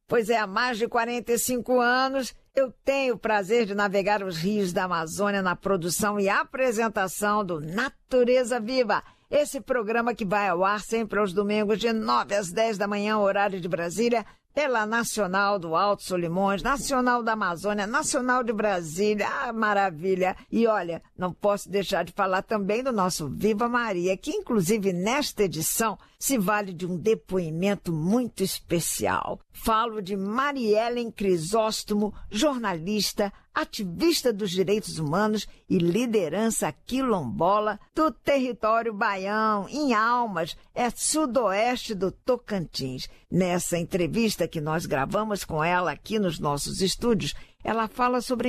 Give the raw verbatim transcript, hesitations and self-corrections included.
Pois é, há mais de quarenta e cinco anos eu tenho o prazer de navegar os rios da Amazônia na produção e apresentação do Natureza Viva. Esse programa que vai ao ar sempre aos domingos de nove às dez da manhã, horário de Brasília, pela Nacional do Alto Solimões, Nacional da Amazônia, Nacional de Brasília. Ah, maravilha! E olha, não posso deixar de falar também do nosso Viva Maria, que inclusive nesta edição se vale de um depoimento muito especial. Falo de Mariellen Crisóstomo, jornalista, ativista dos direitos humanos e liderança quilombola do território baião, em Almas, é sudoeste do Tocantins. Nessa entrevista que nós gravamos com ela aqui nos nossos estúdios, ela fala sobre